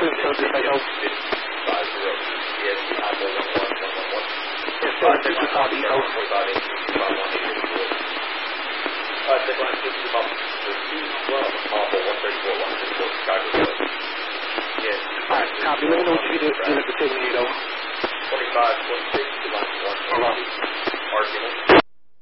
Alright, copy. Let me know what you can do at the 10 minute over. 25, 26, 1, 1, 1, argument.